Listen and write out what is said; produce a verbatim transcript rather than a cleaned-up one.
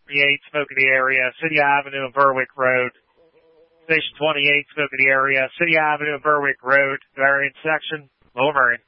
twenty-eight, smoke in the area, City Avenue and Berwick Road. Station twenty-eight, smoke in the area, City Avenue and Berwick Road, variant section, Lower Merion.